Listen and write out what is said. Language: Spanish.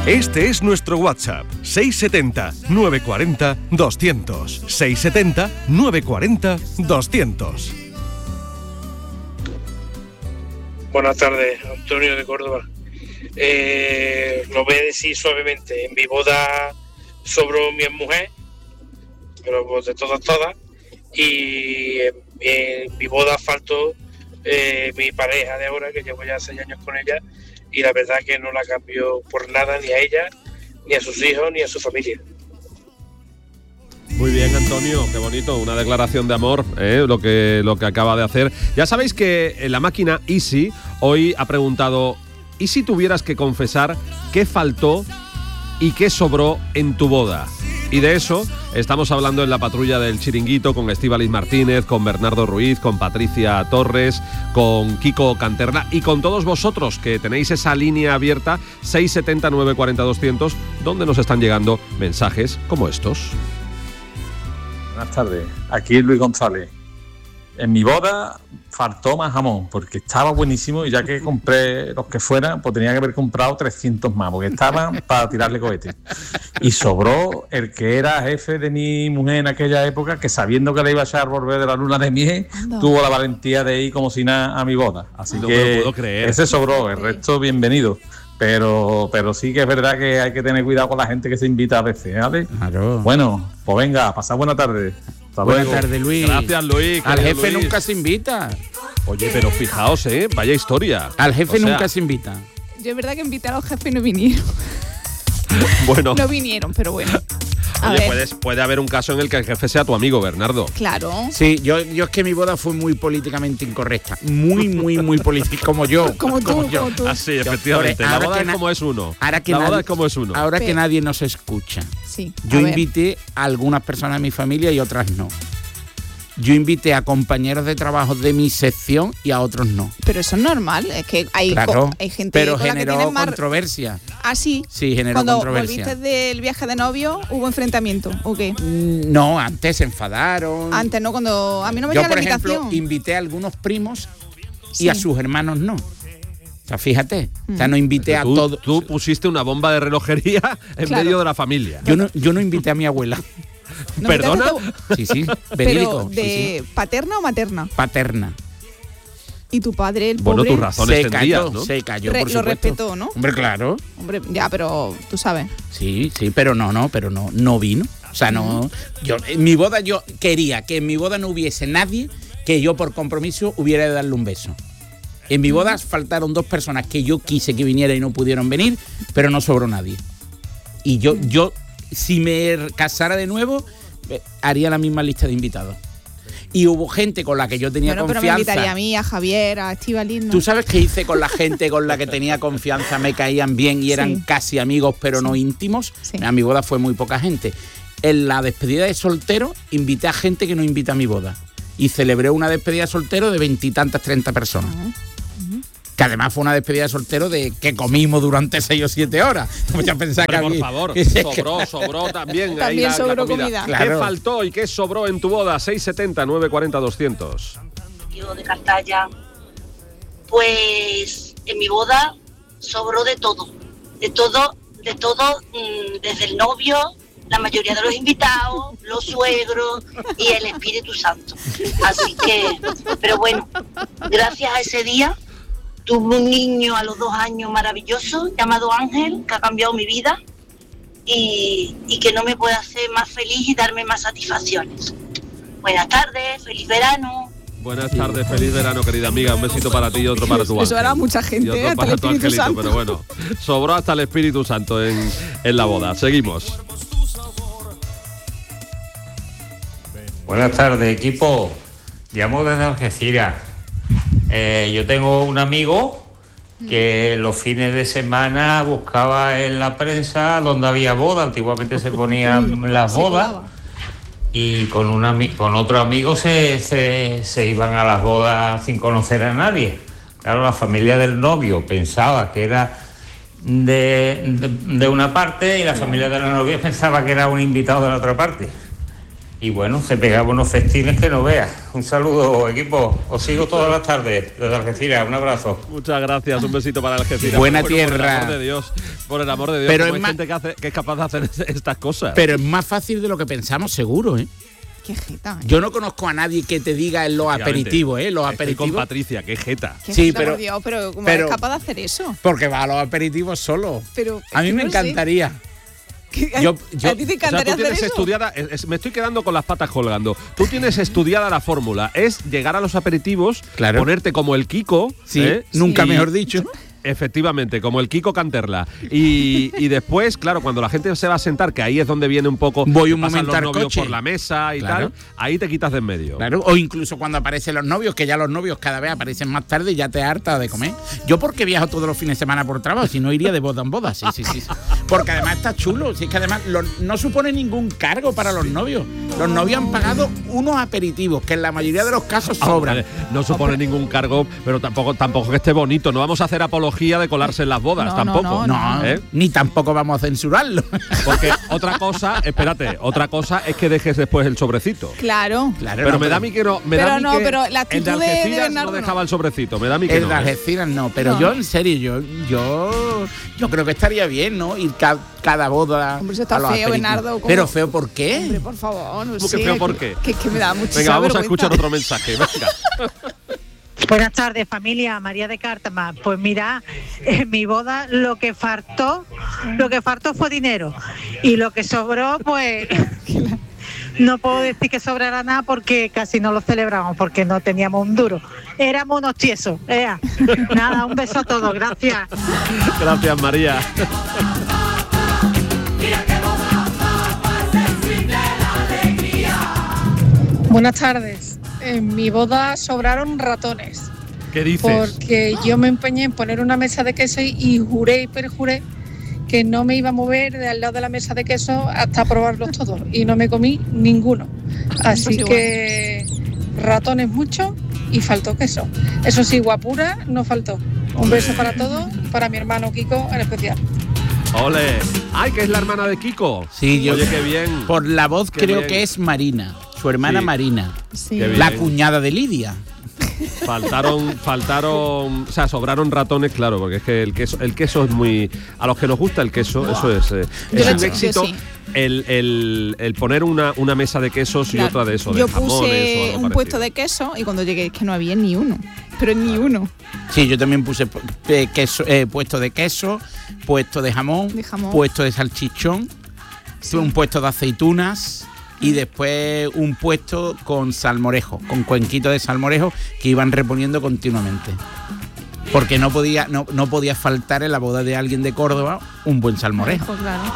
Este es nuestro WhatsApp, 670 940 200. 670 940 200. Buenas tardes, Antonio de Córdoba. Lo voy a decir suavemente. En mi boda sobró mi mujer, pero pues de todas. Y en mi boda faltó mi pareja de ahora, que llevo ya 6 años con ella, y la verdad que no la cambio por nada, ni a ella, ni a sus hijos, ni a su familia. Muy bien, Antonio, qué bonito, una declaración de amor, lo que acaba de hacer. Ya sabéis que la máquina Easy hoy ha preguntado: ¿y si tuvieras que confesar qué faltó y qué sobró en tu boda? Y de eso estamos hablando en la patrulla del Chiringuito con Estíbaliz Martínez, con Bernardo Ruiz, con Patricia Torres, con Kiko Canterla y con todos vosotros que tenéis esa línea abierta 670 940 200, donde nos están llegando mensajes como estos. Buenas tardes, aquí Luis González. En mi boda faltó más jamón, porque estaba buenísimo y ya que compré los que fueran, pues tenía que haber comprado 300 más, porque estaban para tirarle cohetes. Y sobró el que era jefe de mi mujer en aquella época, que sabiendo que le iba a echar volver de la luna de miel, tuvo la valentía de ir como si nada a mi boda. Así no que me lo puedo creer. Ese sobró, el resto bienvenido. Pero sí que es verdad que hay que tener cuidado con la gente que se invita a veces, ¿vale? Claro. Bueno, pues venga, pasad buena tarde. Buenas tardes, Luis. Gracias, Luis. Al jefe Luis nunca se invita. Oye, pero fijaos, vaya historia. Al jefe nunca se invita. Yo es verdad que invité a los jefes y no vinieron. Bueno. No vinieron, pero bueno. Oye, puede haber un caso en el que el jefe sea tu amigo, Bernardo. Claro. Sí, yo es que mi boda fue muy políticamente incorrecta. Muy política, como yo. Como tú. Así, efectivamente. La boda es como es uno. Ahora que nadie nos escucha. Sí. Yo invité a algunas personas de mi familia y otras no. Yo invité a compañeros de trabajo de mi sección y a otros no. Pero eso es normal, es que hay gente pero con la generó que tiene más controversia. ¿Ah, sí? Sí, generó Cuando controversia. ¿Volviste del viaje de novio, hubo enfrentamiento o qué? No, antes se enfadaron. Antes no, cuando a mí no me llega la invitación. Yo, por ejemplo, invité a algunos primos y a sus hermanos no. O sea, fíjate, o sea, no invité a todos. Tú pusiste una bomba de relojería en medio de la familia. Yo no invité a mi abuela. ¿No ¿Perdona? Sí, ¿Pero verídico. de paterna o materna? Paterna. Y tu padre, el pobre, pobre, tus razones tendrías, ¿no? Se cayó, por supuesto. Lo respetó, ¿no? Hombre, claro. Hombre, ya, pero tú sabes. Sí, pero no vino. O sea, no. Yo en mi boda yo quería que en mi boda no hubiese nadie que yo por compromiso hubiera de darle un beso. En mi boda faltaron 2 personas que yo quise que vinieran y no pudieron venir, pero no sobró nadie. Y yo si me casara de nuevo, haría la misma lista de invitados. Y hubo gente con la que yo tenía confianza. Pero me invitaría a mí, a Javier, a Estíbaliz, ¿no? ¿Tú sabes qué hice con la gente con la que tenía confianza? Me caían bien y eran casi amigos, pero no íntimos. Sí. A mi boda fue muy poca gente. En la despedida de soltero, invité a gente que no invita a mi boda. Y celebré una despedida de soltero de 20 y tantas, 30 personas. Que además fue una despedida de soltero de que comimos durante 6 o 7 horas. Ya pensaba que por favor, sobró también. También ahí sobró comida. Claro. ¿Qué faltó y qué sobró en tu boda? 670 940 200. Yo de Cartaya, pues en mi boda sobró de todo, desde el novio, la mayoría de los invitados, los suegros y el Espíritu Santo. Así que, pero bueno, gracias a ese día tuve un niño a los 2 años maravilloso llamado Ángel, que ha cambiado mi vida y que no me puede hacer más feliz y darme más satisfacciones. Buenas tardes, feliz verano. Buenas tardes, feliz verano, querida amiga. Un besito para ti y otro para tu ángel. Eso era mucha gente, y otro para tu angelito, pero bueno, sobró hasta el Espíritu Santo en la boda. Seguimos. Buenas tardes, equipo. Llamo desde Algeciras. Yo tengo un amigo que los fines de semana buscaba en la prensa donde había boda. Antiguamente se ponían las bodas y con otro amigo se iban a las bodas sin conocer a nadie. Claro, la familia del novio pensaba que era de una parte y la familia de la novia pensaba que era un invitado de la otra parte. Y bueno, se pegaba unos festines que no veas. Un saludo, equipo. Os sigo todas las tardes desde Algeciras. Un abrazo. Muchas gracias. Un besito para Algeciras. Buena tierra. Por el amor de Dios. Por el amor de Dios, Pero como es hay gente que es capaz de hacer estas cosas. Pero es más fácil de lo que pensamos, seguro, ¿eh? Qué jeta. Yo no conozco a nadie que te diga en los aperitivos, ¿eh? Los Estoy aperitivos. con Patricia, qué jeta. Qué Sí, jeta, pero- por Dios, pero ¿cómo pero- eres capaz de hacer eso? Porque va a los aperitivos solo. Pero A mí es que me no sé. encantaría. ¿A Yo- a ti te O sea, encantaría tú tienes hacer eso? estudiada, me estoy quedando con las patas colgando. Tú tienes estudiada la fórmula, es llegar a los aperitivos, Claro. ponerte como el Kiko, Sí, ¿eh? nunca Y- mejor dicho. Efectivamente, como el Kiko Canterla. Y después, claro, cuando la gente se va a sentar, que ahí es donde viene un poco. Voy que un pasan momento los al novios coche. por la mesa y Claro. tal, ahí te quitas de en medio. Claro, o incluso cuando aparecen los novios, que ya los novios cada vez aparecen más tarde y ya te hartas de comer. Yo porque viajo todos los fines de semana por trabajo, si no iría de boda en boda, sí. Porque además está chulo, si es que además no supone ningún cargo para los novios. Los novios han pagado unos aperitivos, que en la mayoría de los casos sobran. Hombre, no supone ningún cargo, pero tampoco que esté bonito. No vamos a hacer apología de colarse en las bodas, No, tampoco. No, ¿Eh? ni tampoco vamos a censurarlo. Porque otra cosa es que dejes después el sobrecito. Claro. Claro, Pero no, me da a mí que no. Me Pero da a mí no, que pero la el de actitud de Algeciras Bernardo no no. dejaba el sobrecito. Me da a mí que El no. de ¿eh? Algeciras no, pero No. yo en serio, yo creo que estaría bien, ¿no? Ir cada boda. Hombre, eso está a los feo, aperitivos. Bernardo, ¿cómo? Pero feo, ¿por qué? Hombre, por favor, no ¿Cómo sé. que feo, por qué? Que me da muchísima Venga, vamos a vergüenza. escuchar otro mensaje. Venga. Buenas tardes, familia. María de Cártama. Pues mira, en mi boda lo que faltó fue dinero. Y lo que sobró, pues no puedo decir que sobrara nada porque casi no lo celebramos, porque no teníamos un duro. Éramos unos tiesos. Nada, un beso a todos. Gracias. Gracias, María. Buenas tardes. En mi boda sobraron ratones ¿Qué dices? porque yo me empeñé en poner una mesa de queso y juré y perjuré que no me iba a mover de al lado de la mesa de queso hasta probarlos todos y no me comí ninguno. Así Pues que ratones mucho y faltó queso. Eso sí, guapura no faltó. Un beso para todos, para mi hermano Kiko en especial. Ole. Ay, que es la hermana de Kiko. Sí, yo Oye, qué bien. por la voz Qué creo bien. que es Marina, su hermana Sí. Marina, Sí. Qué bien. la cuñada de Lidia. Faltaron, o sea, sobraron ratones, claro, porque es que el queso es muy, a los que nos gusta el queso, eso es Yo un lo he hecho, éxito. yo sí. El poner una mesa de quesos Claro. y otra de eso, de Yo jamones o puse algo un parecido. puesto de queso y cuando llegué es que no había ni uno. Pero ni uno. Sí, yo también puse queso, puesto de queso, puesto de jamón, puesto de salchichón, un puesto de aceitunas y después un puesto con salmorejo, con cuenquito de salmorejo que iban reponiendo continuamente. Porque no podía faltar en la boda de alguien de Córdoba un buen salmorejo. Pues claro.